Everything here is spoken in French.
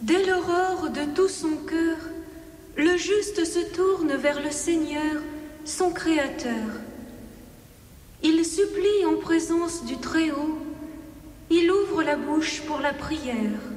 Dès l'aurore de tout son cœur, le juste se tourne vers le Seigneur, son Créateur. Il supplie en présence du Très-Haut, il ouvre la bouche pour la prière.